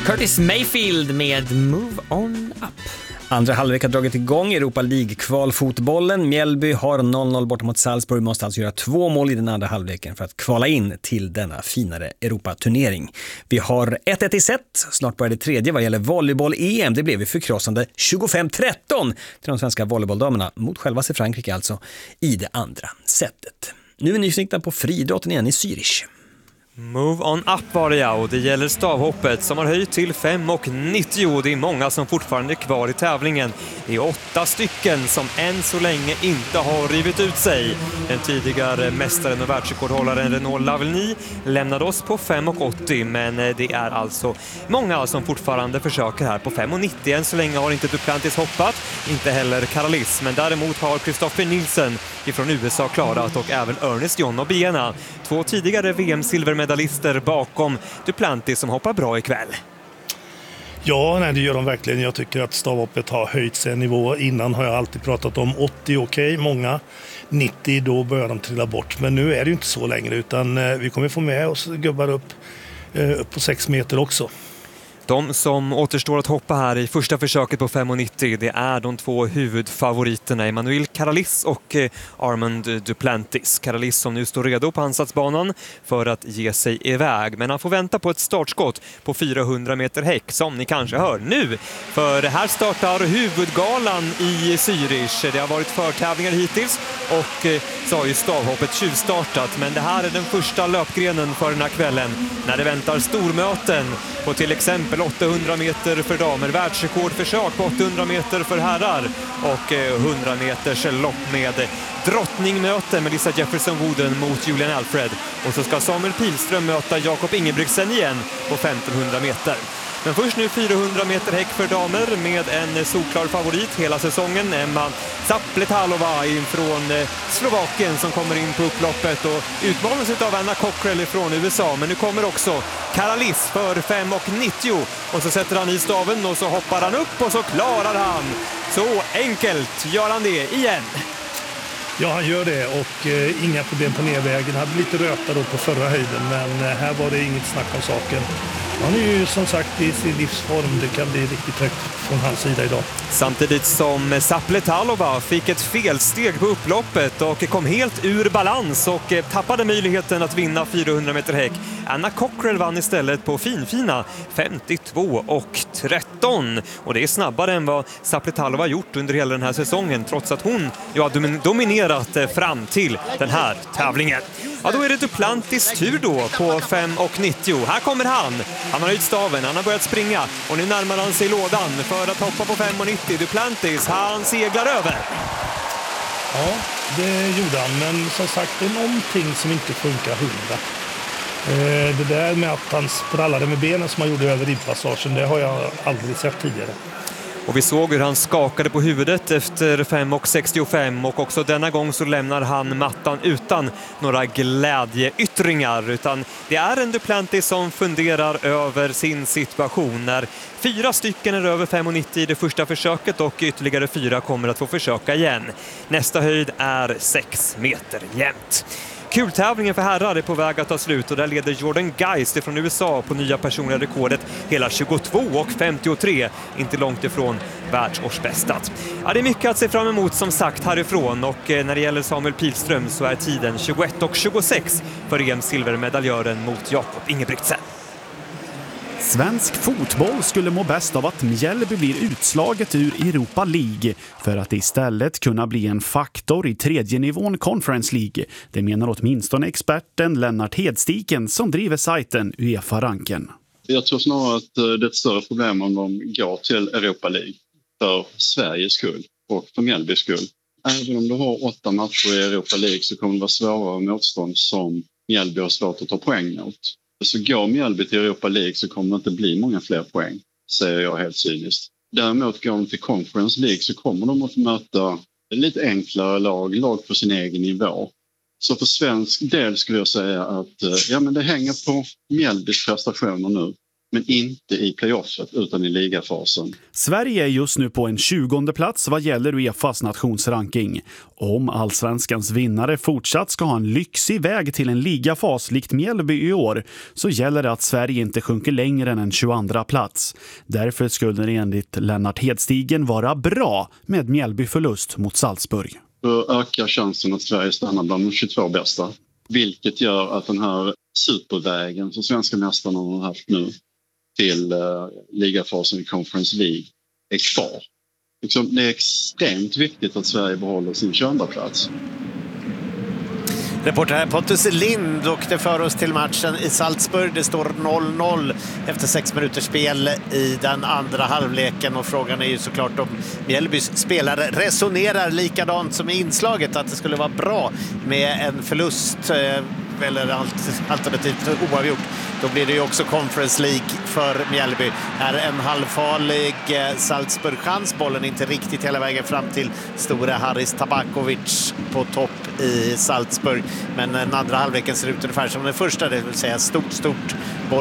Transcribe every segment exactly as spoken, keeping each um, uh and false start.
Curtis Mayfield med Move On Up. Andra halvlek har dragit igång Europa League-kvalfotbollen. Mjällby har noll noll borta mot Salzburg, måste alltså göra två mål i den andra halvleken för att kvala in till denna finare Europa-turnering. Vi har ett ett i set, snart börjar det tredje vad gäller volleyboll-E M. Det blev ju förkrossande tjugofem tretton till de svenska volleybolldamerna mot själva sig Frankrike alltså i det andra setet. Nu är vi nyfikna på friidrotten igen i Zürich. Move on up var det, ja, och det gäller stavhoppet som har höjt till fem nittio. Det är många som fortfarande är kvar i tävlingen. Det är åtta stycken som än så länge inte har rivit ut sig. Den tidigare mästaren och världsrekordhållaren Renaud Lavillenie lämnade oss på fem åttio, men det är alltså många som fortfarande försöker här på fem nittio. Än så länge har inte Duplantis hoppat, inte heller Karalis, men däremot har Christopher Nielsen ifrån U S A klarat och även Ernest John Obiena, två tidigare V M-silvermedalister bakom Duplantis som hoppar bra ikväll. Ja, nej, det gör de verkligen. Jag tycker att stavhoppet har höjt sig en nivå. Innan har jag alltid pratat om åttio, okej, okay, många. nittio, då börjar de trilla bort. Men nu är det ju inte så längre, utan eh, vi kommer få med oss gubbar upp, eh, upp på sex meter också. De som återstår att hoppa här i första försöket på fem nittio, det är de två huvudfavoriterna Emmanuel Karalis och Armand Duplantis. Karalis som nu står redo på ansatsbanan för att ge sig iväg, men han får vänta på ett startskott på fyrahundra meter häck som ni kanske hör nu. För här startar huvudgalan i Zürich. Det har varit förtävlingar hittills och så har ju stavhoppet tjuvstartat, men det här är den första löpgrenen för den här kvällen när det väntar stormöten på till exempel åttahundra meter för damer, världsrekordförsök på åttahundra meter för herrar och hundra meters lopp med drottningmöte med Lisa Jefferson-Wooden mot Julian Alfred. Och så ska Samuel Pilström möta Jakob Ingebrigtsen igen på femtonhundra meter. Men först nu fyrahundra meter häck för damer med en solklar favorit hela säsongen, Emma Zapletalova från Slovakien som kommer in på upploppet och utmanas av Anna Cockrell från U S A. Men nu kommer också Karalis för fem nittio och så sätter han i staven och så hoppar han upp och så klarar han. Så enkelt gör han det igen. Ja, han gör det och eh, inga problem på nedvägen. Han hade lite röta då på förra höjden, men eh, här var det inget snack om saken. Han är ju som sagt i sin livsform. Det kan bli riktigt högt från hans sida idag. Samtidigt som Zapletalova fick ett felsteg på upploppet och kom helt ur balans och tappade möjligheten att vinna fyrahundra meter häck. Anna Cockrell vann istället på finfina femtiotvå och tretton. Och det är snabbare än vad Zapletalova gjort under hela den här säsongen, trots att hon ju har dominerat fram till den här tävlingen. Ja, då är det Duplantis tur då på fem nittio. Här kommer han. Han har höjt staven, han har börjat springa och nu närmar han sig lådan för att hoppa på fem nittio. Duplantis, han seglar över. Ja, det gjorde han, men som sagt det är någonting som inte funkar hundra. Eh, det där med att han sprallade med benen som han gjorde över ribbpassagen, det har jag aldrig sett tidigare. Och vi såg hur han skakade på huvudet efter fem sextiofem och också denna gång så lämnar han mattan utan några glädjeyttringar, utan det är en Duplantis som funderar över sin situation när fyra stycken är över fem nittio i det första försöket och ytterligare fyra kommer att få försöka igen. Nästa höjd är sex meter jämnt. Kultävlingen för herrar är på väg att ta slut och där leder Jordan Geist från U S A på nya personliga rekordet hela tjugotvå femtiotre, inte långt ifrån världsårsbästat. Ja, det är mycket att se fram emot som sagt härifrån och när det gäller Samuel Pilström så är tiden tjugoett tjugosex för E M-silvermedaljören mot Jakob Ingebrigtsen. Svensk fotboll skulle må bäst av att Mjällby blir utslaget ur Europa League för att istället kunna bli en faktor i tredje nivån Conference League. Det menar åtminstone experten Lennart Hedstiken som driver sajten UEFA-ranken. Jag tror snarare att det är ett större problem om de går till Europa League för Sveriges skull och för Mjällbys skull. Även om du har åtta matcher i Europa League så kommer det vara svårare motstånd som Mjällby har svårt att ta poäng mot. Så går Mjällby till Europa League så kommer det inte bli många fler poäng, säger jag helt cyniskt. Däremot går de till Conference League så kommer de att möta lite enklare lag, lag på sin egen nivå. Så för svensk del skulle jag säga att ja, men det hänger på Mjällbys prestationer nu. men inte i playoffet utan i ligafasen. Sverige är just nu på en tjugonde plats vad gäller UEFAs nationsranking. Om allsvenskans vinnare fortsatt ska ha en lyxig väg till en ligafas likt Mjällby i år så gäller det att Sverige inte sjunker längre än en tjugoandra plats. Därför skulle det enligt Lennart Hedstigen vara bra med Mjällby förlust mot Salzburg. Då ökar chansen att Sverige stannar bland de tjugotvå bästa. Vilket gör att den här supervägen som svenska mästarna har haft nu till uh, ligafasen i Conference League är kvar. Liksom, det är extremt viktigt att Sverige behåller sin tjugoandra plats. Reporter här Pontus Lind, och det för oss till matchen i Salzburg. Det står noll noll efter sex minuters spel i den andra halvleken, och frågan är ju såklart om Mjällbys spelare resonerar likadant som i inslaget, att det skulle vara bra med en förlust eller alternativt oavgjort. Då blir det ju också Conference League för Mjällby. Här en halvfarlig Salzburg chans. Bollen inte riktigt hela vägen fram till stora Haris Tabakovic på topp i Salzburg. Men den andra halvleken ser ut ungefär som den första, det vill säga stort, stort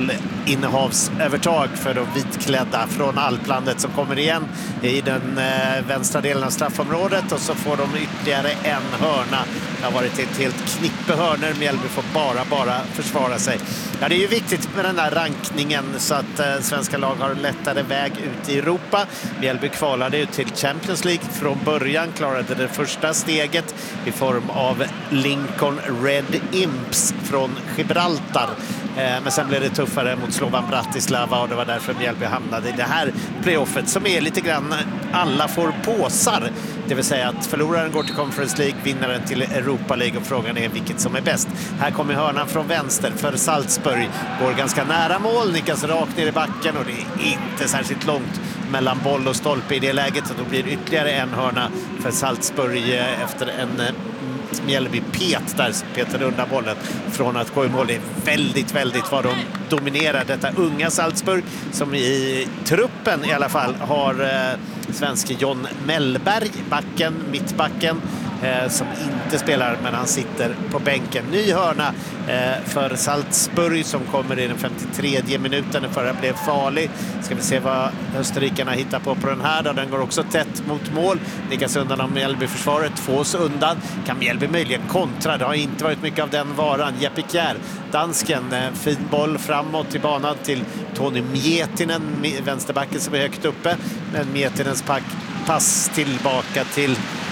bollinnehavsövertag för de vitklädda från Alplandet som kommer igen i den eh, vänstra delen av straffområdet, och så får de ytterligare en hörna. Det har varit ett helt knippe hörnor. Mjällby får bara, bara försvara sig. Ja, det är ju viktigt med den här rankningen så att eh, svenska lag har lättare väg ut i Europa. Mjällby kvalade ju till Champions League från början, klarade det första steget i form av Lincoln Red Imps från Gibraltar. Eh, men sen blev det tuffare mot Slovan Bratislava, och det var därför Mjällby hamnade i det här playoffet som är lite grann alla får påsar. Det vill säga att förloraren går till Conference League, vinnaren till Europa League, och frågan är vilket som är bäst. Här kommer hörnan från vänster för Salzburg. Går ganska nära mål, nickas rakt ner i backen, och det är inte särskilt långt mellan boll och stolpe i det läget. Så då blir det ytterligare en hörna för Salzburg efter en Mjällby pet där petar undan bollen från att gå i mål. Det är väldigt, väldigt vad de dominerar detta unga Salzburg, som i truppen i alla fall har eh, svenske John Mellberg, backen, mittbacken, eh, som inte spelar, men han sitter på bänken. Ny hörna eh, för Salzburg som kommer i den femtiotredje minuten. Den förra blev farlig. Ska vi se vad österrikarna hittar på på den här då. Den går också tätt mot mål. Nickas undan av Mjällby-försvaret. Tvås undan. Kan Mjällby möjligen kontra? Det har inte varit mycket av den varan. Jeppe Kjær, dansken, eh, fin boll framåt i banan till Tony Miettinen, vänsterbacken som är högt uppe. Men Miettinens pack, pass tillbaka till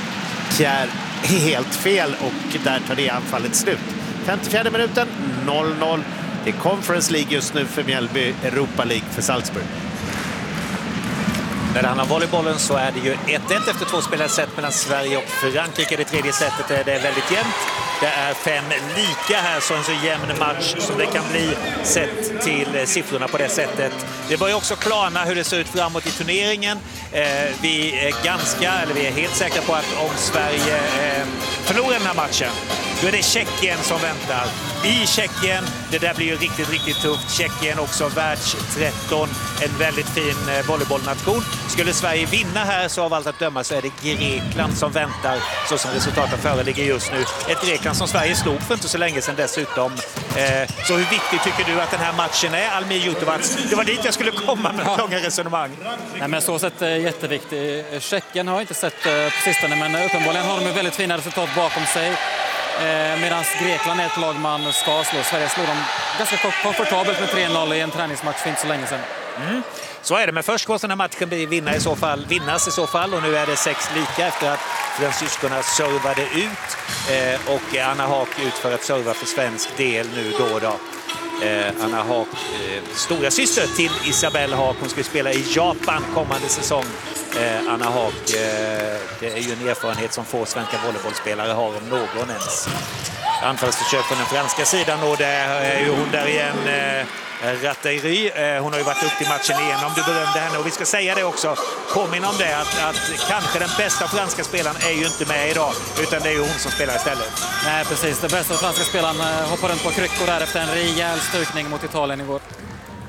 Kjær helt fel, och där tar det anfallet slut. femtiofjärde minuten, noll noll. Det är Conference League just nu för Mjällby, Europa League för Salzburg. När det handlar om volleybollen så är det ju ett ett efter två spelade set mellan Sverige och Frankrike. Det tredje setet är det väldigt jämnt. Det är fem lika här, så en så jämn match som det kan bli sett till siffrorna på det sättet. Det börjar också klarna hur det ser ut framåt i turneringen. Eh, vi är ganska, eller vi är helt säkra på att om Sverige eh, förlorar den här matchen, då är det Tjeckien som väntar. I Tjeckien, det där blir ju riktigt, riktigt tufft. Tjeckien också världs tretton, en väldigt fin eh, volleybollnation. Skulle Sverige vinna här så av allt att döma så är det Grekland som väntar, så som resultaten föreligger just nu. Ett Grekland som Sverige slog för inte så länge sedan dessutom. Eh, så hur viktigt tycker du att den här matchen är, Almir Jutovac? Det var dit jag skulle komma med ett långa resonemang. Nej, men så sett är jätteviktig. Tjeckien har jag inte sett på sistone, men uppenbarligen har de väldigt fina resultat bakom sig. Eh, Medan Grekland är ett lag man ska slå. Sverige slog dem ganska komfortabelt med tre noll i en träningsmatch för inte så länge sedan. Mm. Så är det, men först måste den här matchen bli vinna i så fall, vinnas i så fall, och nu är det sex lika efter att fransyskorna servade ut eh, och Anna Haak ut för att serva för svensk del nu då då. Eh, Anna Haak, eh, stora syster till Isabelle Haak, hon ska spela i Japan kommande säsong. Eh, Anna Haak, eh, det är ju en erfarenhet som få svenska volleybollspelare har, om någon ens. Anfallsförsök från den franska sidan, och det är ju hon där igen, eh, Ratteri. Eh, hon har ju varit upp i matchen igenom, du berömde henne, och vi ska säga det också, påminna om det, att, att kanske den bästa franska spelaren är ju inte med idag, utan det är ju hon som spelar istället. Nej, precis, den bästa franska spelaren hoppar runt på kryckor där efter en rejäl styrkning mot Italien igår.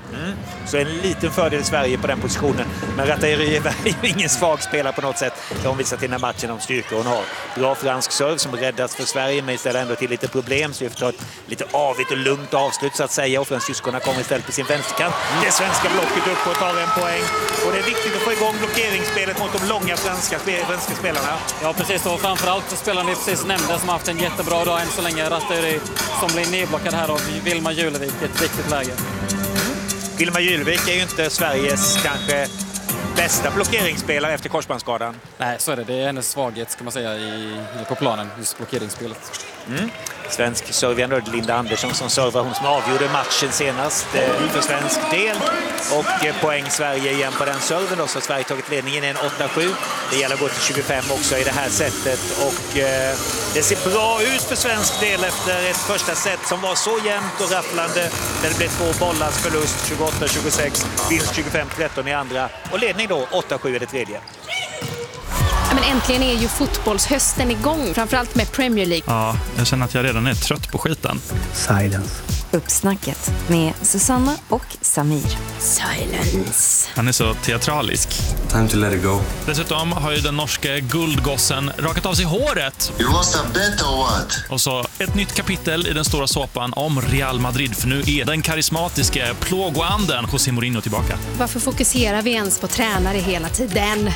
Mm. Så en liten fördel i Sverige på den positionen. Men Ratayuri är ju ingen svag spelare på något sätt. Det hon visat i den här matchen om styrkor hon har. Bra fransk serv som räddas för Sverige, men ställer ändå till lite problem. Så vi får ta ett lite avigt och lugnt avslut så att säga. Och fransyskorna kommer istället på sin vänsterkant. Det svenska blocket upp och tar en poäng. Och det är viktigt att få igång blockeringsspelet mot de långa franska, franska spelarna. Ja, precis. Och framförallt spelaren vi precis nämnde som har haft en jättebra dag än så länge. Ratayuri som blir nedblockad här av Vilma Julevik i ett viktigt läge. Vilma Julevik är ju inte Sveriges kanske bästa blockeringsspelare efter korsbandsskadan. Nej, så är det. Det är hennes svaghet ska man säga i, på planen, just blockeringsspelet. Mm. Svensk servian Linda Andersson som servar, hon som avgjorde matchen senast eh, för svensk del. Och eh, poäng Sverige igen på den serven då, så Sverige tagit ledningen i en åtta sju. Det gäller att gå till tjugofem också i det här sättet. Och eh, det ser bra ut för svensk del efter ett första set som var så jämnt och rafflande. Där det blev två bollars förlust, tjugoåtta tjugosex, vinst tjugofem tretton i andra. Och ledning då åtta sju i det tredje. Men äntligen är ju fotbollshösten igång, framförallt med Premier League. Ja, jag känner att jag redan är trött på skiten. Silence. Uppsnacket med Susanna och Samir. Silence. Han är så teatralisk. Time to let it go. Dessutom har ju den norske guldgossen rakat av sig håret. You lost a bet or what? Och så ett nytt kapitel i den stora såpan om Real Madrid. För nu är den karismatiske plågoanden José Mourinho tillbaka. Varför fokuserar vi ens på tränare hela tiden?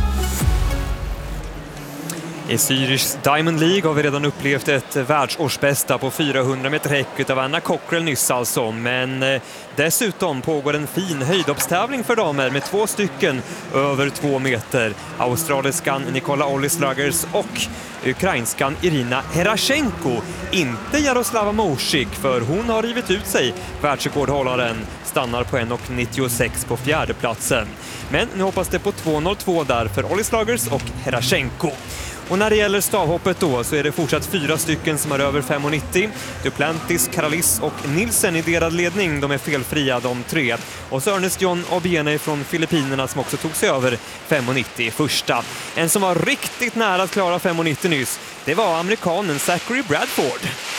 I Zürich Diamond League har vi redan upplevt ett världsårsbästa på fyrahundra meter häck av Anna Cockrell nyss alltså. Men eh, dessutom pågår en fin höjdhoppstävling för damer med två stycken över två meter. Australiskan Nikola Ollislagers och ukrainskan Irina Herashenko. Inte Jaroslava Morsik, för hon har rivit ut sig. Världsrekordhållaren stannar på en nittiosex på fjärde platsen. Men nu hoppas det på två noll två där för Ollislagers och Herashenko. Och när det gäller stavhoppet då så är det fortsatt fyra stycken som är över fem nittio. Duplantis, Karalis och Nilsen i delad ledning. De är felfria de tre. Och så Ernest John Obiene från Filippinerna som också tog sig över fem nittio i första. En som var riktigt nära att klara fem nittio nyss, det var amerikanen Zachary Bradford.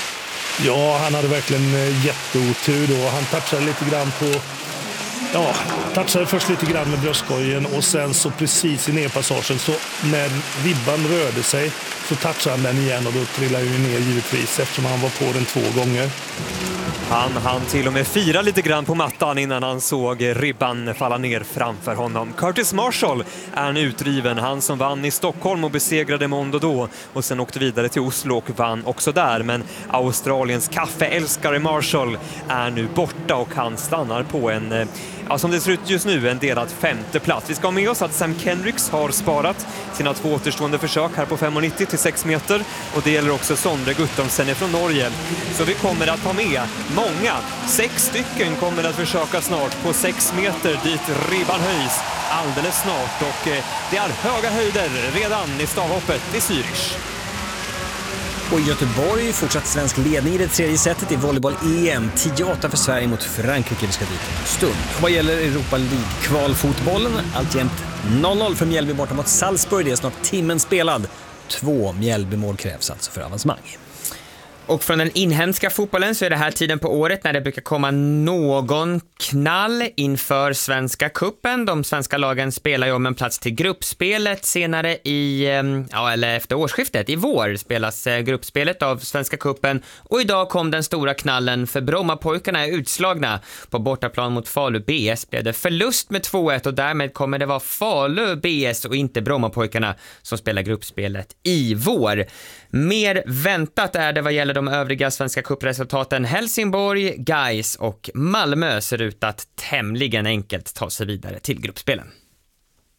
Ja, han hade verkligen jätteotur då. Han touchade lite grann på... Ja, touchade först lite grann med bröstkorgen och sen så precis i nedpassagen så när ribban rörde sig så touchade han den igen och då trillade ju ner givetvis eftersom han var på den två gånger. Han hann till och med fira lite grann på mattan innan han såg ribban falla ner framför honom. Curtis Marshall är nu utdriven. Han som vann i Stockholm och besegrade Mondo då och sen åkte vidare till Oslo och vann också där. Men Australiens kaffeälskare Marshall är nu borta och han stannar på en, ja, som det ser ut just nu, en delad femte plats. Vi ska ha med oss att Sam Kendricks har sparat sina två återstående försök här på fem nittio till sex meter och det gäller också Sondre Guttormsen från Norge. Så vi kommer att ha med många, sex stycken kommer att försöka snart på sex meter dit ribban höjs alldeles snart och eh, det är höga höjder redan i stavhoppet i Zürich. Och i Göteborg fortsatt svensk ledning i det tredje setet i volleyboll-E M. tio åtta för Sverige mot Frankrike. Vi ska dit en stund. Och vad gäller Europa League-kvalfotbollen, alltjämt noll noll för Mjällby borta mot Salzburg. Det är snart timmen spelad. Två Mjällby-mål krävs alltså för avancemang. Och från den inhemska fotbollen så är det här tiden på året när det brukar komma någon knall inför Svenska kuppen. De svenska lagen spelar ju om en plats till gruppspelet senare i, ja, eller efter årsskiftet. I vår spelas gruppspelet av Svenska kuppen och idag kom den stora knallen för Brommapojkarna är utslagna. På bortaplan mot Falu B S blev det förlust med två ett och därmed kommer det vara Falu B S och inte Brommapojkarna som spelar gruppspelet i vår. Mer väntat är det vad gäller de övriga Svenska cupresultaten. Helsingborg, Gais och Malmö ser ut att tämligen enkelt ta sig vidare till gruppspelen.